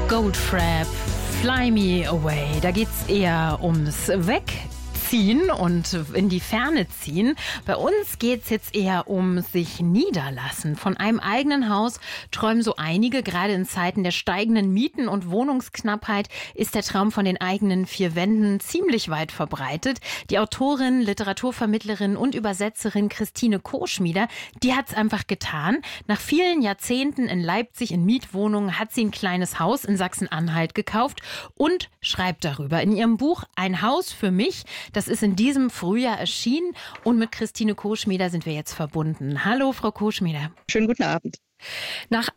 Goldfrapp, Fly Me Away. Da geht's eher ums Wegziehen und in die Ferne ziehen. Bei uns geht's jetzt eher um sich niederlassen. Von einem eigenen Haus träumen so einige. Gerade in Zeiten der steigenden Mieten und Wohnungsknappheit ist der Traum von den eigenen vier Wänden ziemlich weit verbreitet. Die Autorin, Literaturvermittlerin und Übersetzerin Christine Koschmieder, die hat's einfach getan. Nach vielen Jahrzehnten in Leipzig in Mietwohnungen hat sie ein kleines Haus in Sachsen-Anhalt gekauft und schreibt darüber in ihrem Buch Ein Haus für mich. Das ist in diesem Frühjahr erschienen und mit Christine Koschmieder sind wir jetzt verbunden. Hallo, Frau Koschmieder. Schönen guten Abend. Nach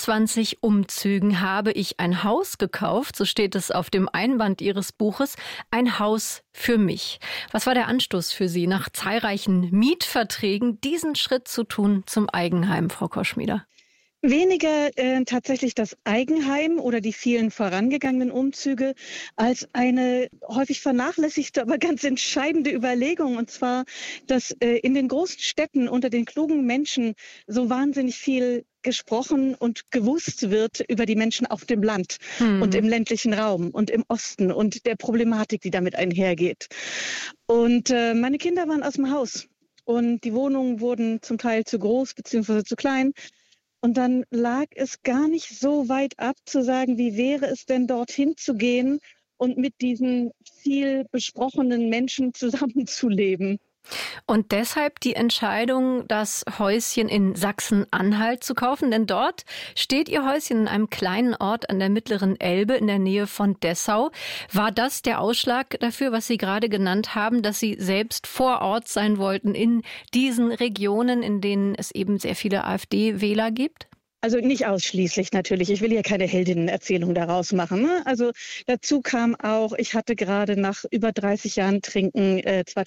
21 Umzügen habe ich ein Haus gekauft, so steht es auf dem Einband Ihres Buches, ein Haus für mich. Was war der Anstoß für Sie, nach zahlreichen Mietverträgen diesen Schritt zu tun zum Eigenheim, Frau Koschmieder? Weniger tatsächlich das Eigenheim oder die vielen vorangegangenen Umzüge als eine häufig vernachlässigte, aber ganz entscheidende Überlegung. Und zwar, dass in den großen Städten unter den klugen Menschen so wahnsinnig viel gesprochen und gewusst wird über die Menschen auf dem Land und im ländlichen Raum und im Osten und der Problematik, die damit einhergeht. Und meine Kinder waren aus dem Haus und die Wohnungen wurden zum Teil zu groß bzw. zu klein. Und dann lag es gar nicht so weit ab zu sagen, wie wäre es denn dorthin zu gehen und mit diesen viel besprochenen Menschen zusammenzuleben. Und deshalb die Entscheidung, das Häuschen in Sachsen-Anhalt zu kaufen. Denn dort steht Ihr Häuschen in einem kleinen Ort an der mittleren Elbe in der Nähe von Dessau. War das der Ausschlag dafür, was Sie gerade genannt haben, dass Sie selbst vor Ort sein wollten in diesen Regionen, in denen es eben sehr viele AfD-Wähler gibt? Also nicht ausschließlich natürlich. Ich will ja keine Heldinnenerzählung daraus machen. Ne? Also dazu kam auch, ich hatte gerade nach über 30 Jahren Trinken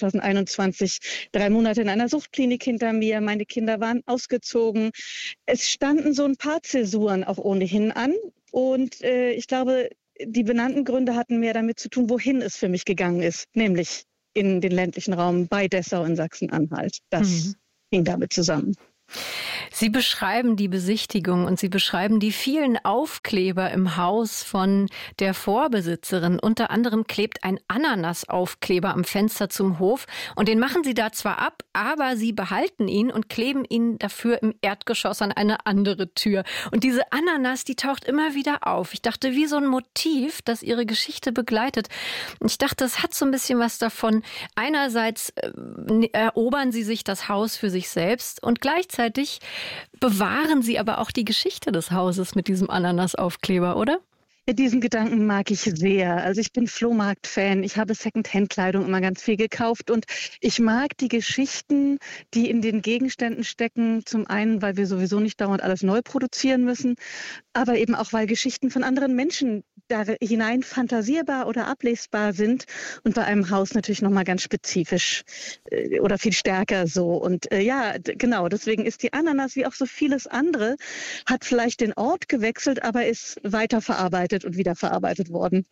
2021 3 Monate in einer Suchtklinik hinter mir. Meine Kinder waren ausgezogen. Es standen so ein paar Zäsuren auch ohnehin an. Und ich glaube, die benannten Gründe hatten mehr damit zu tun, wohin es für mich gegangen ist. Nämlich in den ländlichen Raum bei Dessau in Sachsen-Anhalt. Das hing damit zusammen. Sie beschreiben die Besichtigung und Sie beschreiben die vielen Aufkleber im Haus von der Vorbesitzerin. Unter anderem klebt ein Ananasaufkleber am Fenster zum Hof und den machen Sie da zwar ab, aber Sie behalten ihn und kleben ihn dafür im Erdgeschoss an eine andere Tür. Und diese Ananas, die taucht immer wieder auf. Ich dachte, wie so ein Motiv, das Ihre Geschichte begleitet. Und ich dachte, es hat so ein bisschen was davon. Einerseits erobern Sie sich das Haus für sich selbst und gleichzeitig bewahren Sie aber auch die Geschichte des Hauses mit diesem Ananasaufkleber, oder? Ja, diesen Gedanken mag ich sehr. Also ich bin Flohmarkt-Fan. Ich habe Secondhand-Kleidung immer ganz viel gekauft und ich mag die Geschichten, die in den Gegenständen stecken. Zum einen, weil wir sowieso nicht dauernd alles neu produzieren müssen, aber eben auch, weil Geschichten von anderen Menschen da hinein fantasierbar oder ablesbar sind und bei einem Haus natürlich nochmal ganz spezifisch oder viel stärker so. Und genau, deswegen ist die Ananas wie auch so vieles andere, hat vielleicht den Ort gewechselt, aber ist weiterverarbeitet und wiederverarbeitet worden.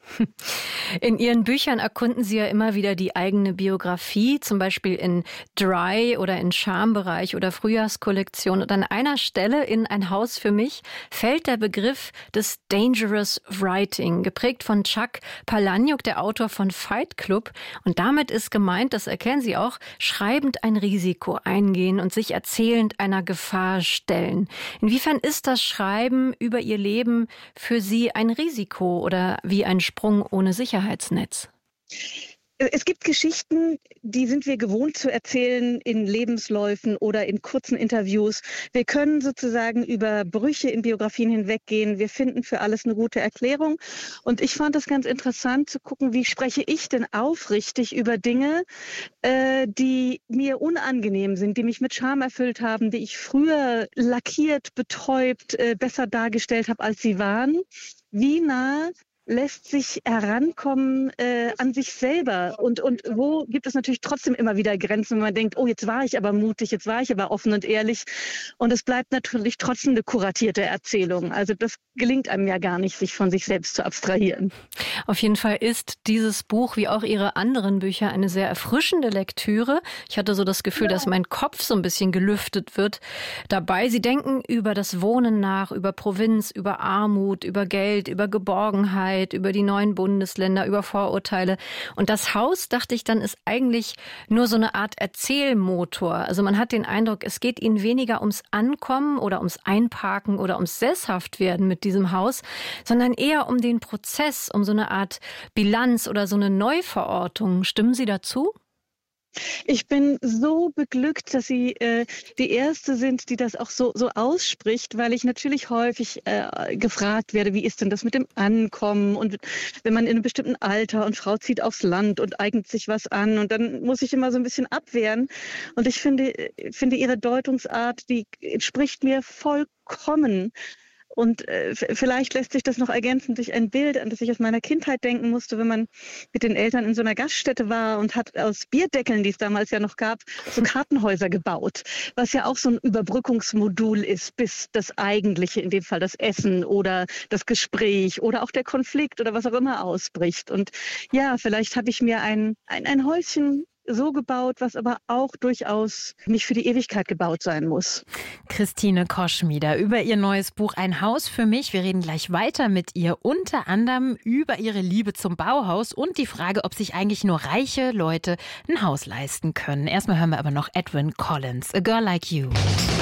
In Ihren Büchern erkunden Sie ja immer wieder die eigene Biografie, zum Beispiel in Dry oder in Charmebereich oder Frühjahrskollektion. Und an einer Stelle in Ein Haus für mich fällt der Begriff des Dangerous Writing, geprägt von Chuck Palahniuk, der Autor von Fight Club. Und damit ist gemeint, das erkennen Sie auch, schreibend ein Risiko eingehen und sich erzählend einer Gefahr stellen. Inwiefern ist das Schreiben über Ihr Leben für Sie ein Risiko oder wie ein Sprung ohne Sicherheitsnetz? Es gibt Geschichten, die sind wir gewohnt zu erzählen in Lebensläufen oder in kurzen Interviews. Wir können sozusagen über Brüche in Biografien hinweggehen. Wir finden für alles eine gute Erklärung. Und ich fand es ganz interessant zu gucken, wie spreche ich denn aufrichtig über Dinge, die mir unangenehm sind, die mich mit Scham erfüllt haben, die ich früher lackiert, betäubt, besser dargestellt habe, als sie waren. Wie nah lässt sich herankommen an sich selber und wo gibt es natürlich trotzdem immer wieder Grenzen, wenn man denkt, oh, jetzt war ich aber mutig, jetzt war ich aber offen und ehrlich und es bleibt natürlich trotzdem eine kuratierte Erzählung. Also das gelingt einem ja gar nicht, sich von sich selbst zu abstrahieren. Auf jeden Fall ist dieses Buch, wie auch Ihre anderen Bücher, eine sehr erfrischende Lektüre. Ich hatte so das Gefühl, dass mein Kopf so ein bisschen gelüftet wird dabei. Sie denken über das Wohnen nach, über Provinz, über Armut, über Geld, über Geborgenheit, über die neuen Bundesländer, über Vorurteile. Und das Haus, dachte ich dann, ist eigentlich nur so eine Art Erzählmotor. Also man hat den Eindruck, es geht Ihnen weniger ums Ankommen oder ums Einparken oder ums Sesshaftwerden mit diesem Haus, sondern eher um den Prozess, um so eine Art Bilanz oder so eine Neuverortung. Stimmen Sie dazu? Ich bin so beglückt, dass Sie die Erste sind, die das auch so ausspricht, weil ich natürlich häufig gefragt werde, wie ist denn das mit dem Ankommen und wenn man in einem bestimmten Alter und Frau zieht aufs Land und eignet sich was an und dann muss ich immer so ein bisschen abwehren und ich finde Ihre Deutungsart, die entspricht mir vollkommen. Und vielleicht lässt sich das noch ergänzen durch ein Bild, an das ich aus meiner Kindheit denken musste, wenn man mit den Eltern in so einer Gaststätte war und hat aus Bierdeckeln, die es damals ja noch gab, so Kartenhäuser gebaut, was ja auch so ein Überbrückungsmodul ist, bis das Eigentliche, in dem Fall das Essen oder das Gespräch oder auch der Konflikt oder was auch immer ausbricht. Und ja, vielleicht habe ich mir ein Häuschen so gebaut, was aber auch durchaus nicht für die Ewigkeit gebaut sein muss. Christine Koschmieder über ihr neues Buch Ein Haus für mich. Wir reden gleich weiter mit ihr, unter anderem über ihre Liebe zum Bauhaus und die Frage, ob sich eigentlich nur reiche Leute ein Haus leisten können. Erstmal hören wir aber noch Edwyn Collins, A Girl Like You.